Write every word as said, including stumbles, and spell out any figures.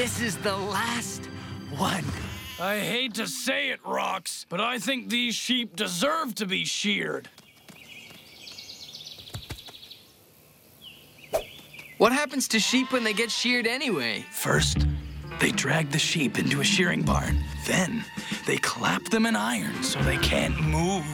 This is the last one. I hate to say it, Rox, but I think these sheep deserve to be sheared. What happens to sheep when they get sheared anyway? First, they drag the sheep into a shearing barn. Then, they clap them in iron so they can't move.